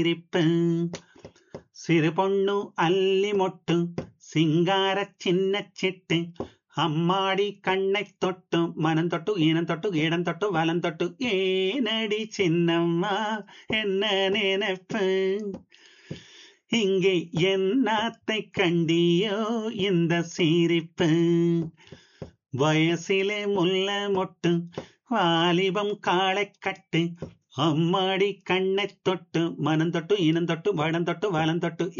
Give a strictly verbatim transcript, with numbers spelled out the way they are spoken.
சிரிப்பு சிறு பொண்ணு அல்லி மொட்டு சிங்கார சின்ன சிட்டு அம்மாடி கண்ணை தொட்டு மனம் தொட்டு ஈனம் தொட்டு இடம் தொட்டு வலம் தொட்டு ஏனடி சின்னம்மா என்ன நினைப்பு இங்கே என்னாத்தை கண்டியோ இந்த சிரிப்பு வயசிலே முல்ல மொட்டு வாலிபம் காளை கட்டு அம்மாடி கண்ணை தொட்டு மனம் தொட்டு இனம் தொட்டு வடம் தொட்டு வலம் தொட்டு